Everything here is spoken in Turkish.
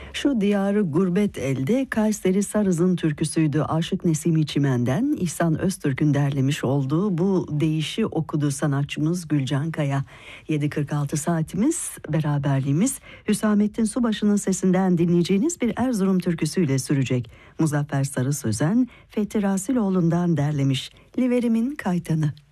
Şu diyarı gurbet elde Kayseri Sarız'ın türküsüydü. Aşık Nesimi Çimen'den İhsan Öztürk'ün derlemiş olduğu bu deyişi okudu sanatçımız Gülcan Kaya. 7.46 saatimiz, beraberliğimiz Hüsamettin Subaşı'nın sesinden dinleyeceğiniz bir Erzurum türküsüyle sürecek. Muzaffer Sarı Sözen Fethi Rasiloğlu'ndan derlemiş Liverimin Kaytanı.